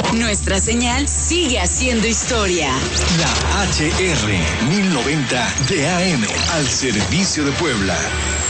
Nuestra señal sigue haciendo historia. La HR 1090 de AM al servicio de Puebla.